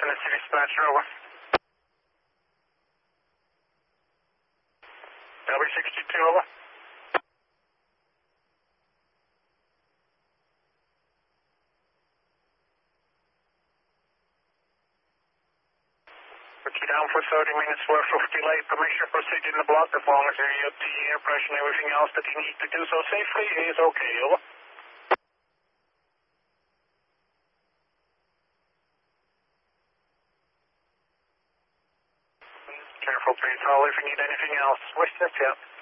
Tennessee dispatcher, over. W62, over. We're down for 30 minutes worth of delay. Permission to proceed in the block as long as you get the air pressure and everything else that you need to do so safely is okay, over. Careful, please. All if you need anything else. Wish this, yeah.